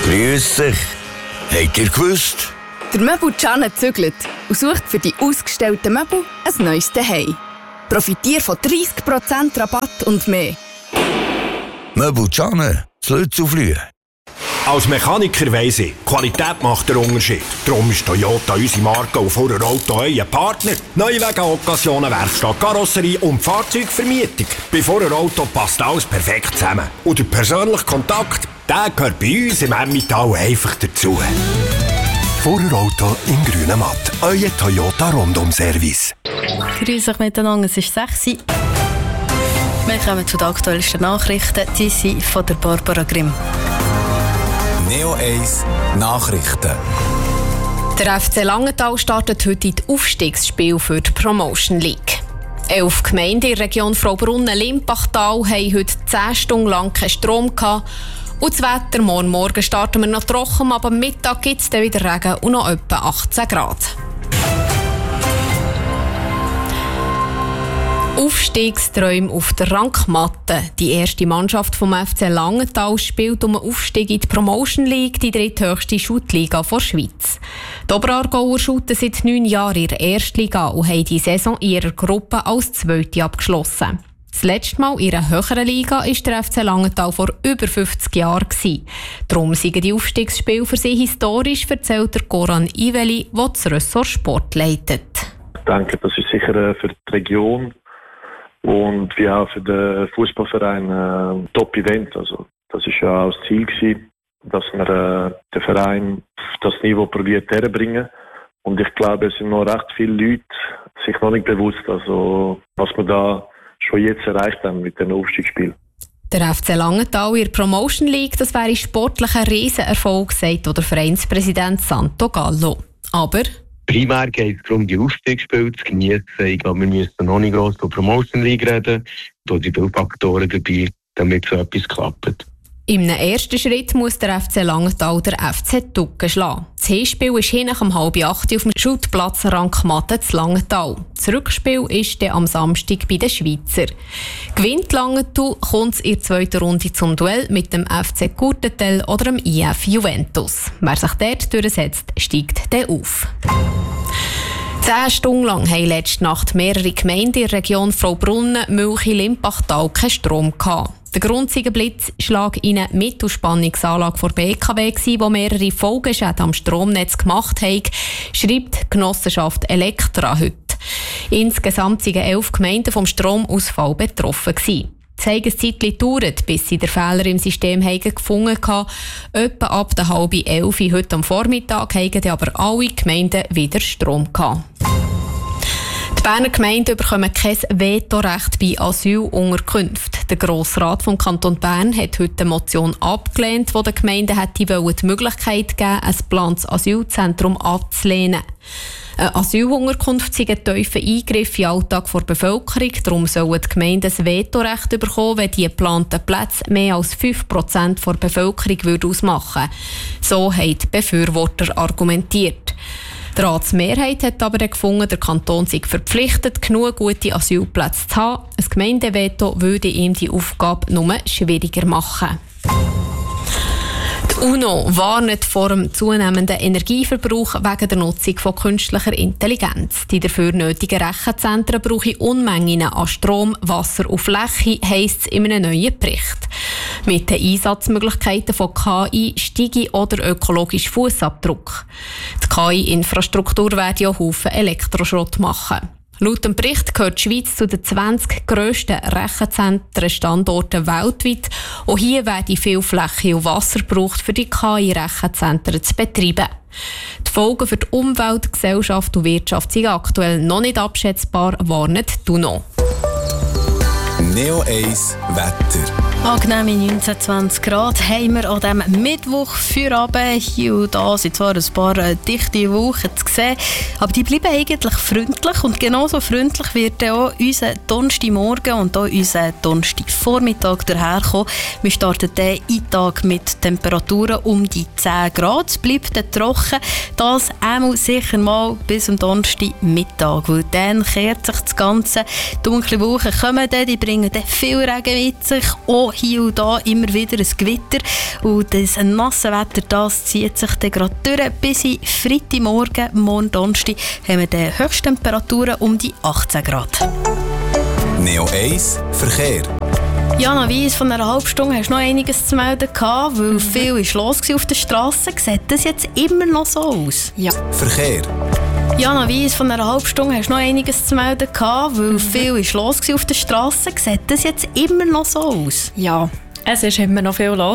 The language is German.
Grüß dich. Habt ihr gewusst? Der Möbel Gianne zügelt und sucht für die ausgestellten Möbel ein neues Zuhause. Profitiere von 30% Rabatt und mehr. Möbel Gianne, zu Lützelflüh. Als Mechaniker weiss ich, Qualität macht den Unterschied. Darum ist Toyota unsere Marke und vor einem Auto euer Partner. Neuwagen, Occasionen, Werkstatt, Karosserie und Fahrzeugvermietung. Bei einem Auto passt alles perfekt zusammen. Und der persönliche Kontakt, der gehört bei uns im Emmental einfach dazu. Vorderauto in grünem Matt. Euer Toyota Rundum-Service. Grüß euch miteinander, es ist 6 Uhr. Wir kommen zu den aktuellsten Nachrichten. Die sind von der Barbara Grimm. Neo 1 Nachrichten. Der FC Langenthal startet heute in die Aufstiegsspiel für die Promotion League. 11 Gemeinden in der Region Fraubrunnen-Limpachtal haben heute 10 Stunden lang keinen Strom gehabt. Und das Wetter, morgen starten wir noch trocken, aber am Mittag gibt es dann wieder Regen und noch etwa 18 Grad. Aufstiegsträume auf der Rankmatte. Die erste Mannschaft vom FC Langenthal spielt um einen Aufstieg in die Promotion League, die dritthöchste Schuttliga der Schweiz. Die Oberaargauer shooten seit 9 Jahren in der Erstliga und haben die Saison in ihrer Gruppe als Zweite abgeschlossen. Das letzte Mal in einer höheren Liga war der FC Langenthal vor über 50 Jahren. Darum sind die Aufstiegsspiele für sie historisch, erzählt der Goran Iveli, der das Ressort Sport leitet. Ich denke, das ist sicher für die Region und wie auch für den Fußballverein ein Top-Event. Also, das war ja auch das Ziel gewesen, dass wir den Verein auf das Niveau probiert herzubringen. Und ich glaube, es sind noch recht viele Leute sich noch nicht bewusst, also, was wir da schon jetzt erreicht haben mit den Aufstiegsspielen. Der FC Langenthal in der Promotion League, das wäre sportlich ein Riesenerfolg, sagt der Vereinspräsident Santo Gallo. Aber primär geht es darum, die Aufstiegsspiele zu genießen. Ich glaube, wir müssen noch nicht gross über Promotion League reden. Da sind viele Faktoren dabei, damit so etwas klappt. Im ersten Schritt muss der FC Langenthal der FC Tucken schlagen. Das Hinspiel ist hinten um 7:30 auf dem Schuttplatz Rankmatte zu Langenthal. Das Rückspiel ist dann am Samstag bei den Schweizer. Gewinnt Langenthal, kommt es in der zweiten Runde zum Duell mit dem FC Courtetel oder dem IF Juventus. Wer sich dort durchsetzt, steigt dann auf. 10 Stunden lang haben letzte Nacht mehrere Gemeinden in der Region Fraubrunnen, Mülchi, Limpachtal keinen Strom gehabt. Der Grund war ein Blitzschlag in eine Mittelspannungsanlage der BKW, die mehrere Folgeschäden am Stromnetz gemacht hat, schreibt die Genossenschaft Elektra heute. Insgesamt waren 11 Gemeinden vom Stromausfall betroffen. Es hat ein Zeitchen gedauert, bis sie den Fehler im System gefunden haben. Etwa ab der 10:30 heute am Vormittag haben aber alle Gemeinden wieder Strom gehabt. Die Berner Gemeinden bekommen kein Vetorecht bei Asylunterkünften. Der Grossrat vom Kanton Bern hat heute eine Motion abgelehnt, die den Gemeinden die Möglichkeit geben, ein geplantes Asylzentrum abzulehnen. Eine Asylunterkunft sei ein tiefer Eingriff in den Alltag der Bevölkerung. Darum sollen die Gemeinden ein Vetorecht bekommen, wenn die geplanten Plätze mehr als 5% der Bevölkerung ausmachen würden. So haben die Befürworter argumentiert. Die Ratsmehrheit hat aber gefunden, der Kanton sei verpflichtet, genug gute Asylplätze zu haben. Ein Gemeindeveto würde ihm die Aufgabe nur schwieriger machen. Die UNO warnt vor dem zunehmenden Energieverbrauch wegen der Nutzung von künstlicher Intelligenz. Die dafür nötigen Rechenzentren brauchen Unmengen an Strom, Wasser und Fläche, heisst es in einem neuen Bericht. Mit den Einsatzmöglichkeiten von KI steige auch der ökologische Fußabdruck. Die KI-Infrastruktur werde ja Haufen Elektroschrott machen. Laut dem Bericht gehört die Schweiz zu den 20 grössten Rechenzentren-Standorten weltweit. Auch hier werde viel Fläche und Wasser gebraucht, für die KI-Rechenzentren zu betreiben. Die Folgen für die Umwelt, Gesellschaft und Wirtschaft sind aktuell noch nicht abschätzbar, warnt die UNO. Neo 1 Wetter. Angenehme 19-20 Grad haben wir an diesem Mittwoch für Abend. Hier und da sind zwar ein paar dichte Wolken zu sehen, aber die bleiben eigentlich freundlich. Und genauso freundlich wird auch unser Donnerstagmorgen und auch unser Donnerstagvormittag daherkommen. Wir starten den Tag mit Temperaturen um die 10 Grad. Es bleibt dann trocken. Das einmal sicher mal bis am Donnerstagmittag. Weil dann kehrt sich das Ganze. Dunkle Wolken kommen dann, die bringen dann viel Regen mit sich, auch hier und da immer wieder ein Gewitter. Und das nasse Wetter, das zieht sich dann gerade durch. Bis in Freitagmorgen, morgen Donnerstag, haben wir dann Höchsttemperaturen um die 18 Grad. Neo 1 Verkehr. Jana Weiss, von einer halben Stunde hast du noch einiges zu melden gehabt, weil viel war los auf der Straße. Sieht das jetzt immer noch so aus? Ja. Verkehr. Jana Weiss, von einer halben Stunde hast du noch einiges zu melden gehabt, weil viel war los auf der Straße. Sieht das jetzt immer noch so aus? Ja, es ist immer noch viel los.